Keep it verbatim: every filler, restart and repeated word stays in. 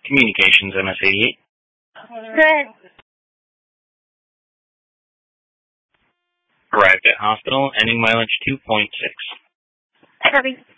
Communications, M S eighty-eight. Good. Arrived at hospital, ending mileage two point six. Copy.